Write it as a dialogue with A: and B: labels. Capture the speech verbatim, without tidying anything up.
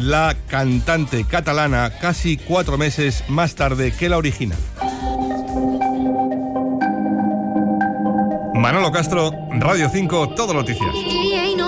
A: la cantante catalana casi cuatro meses más tarde que la original. Manolo Castro, Radio cinco, Todo Noticias.